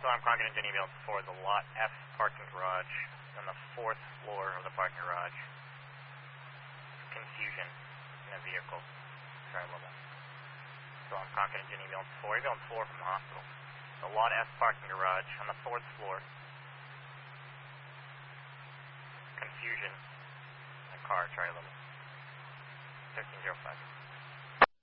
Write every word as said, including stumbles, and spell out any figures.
So I'm Concord Engine email for the Lot F parking garage on the fourth floor of the parking garage. Confusion in a vehicle. Try level. So I'm Concord Engine email four. Email four from the hospital. The Lot F parking garage on the fourth floor. Confusion in a car. Try level. thirteen oh five.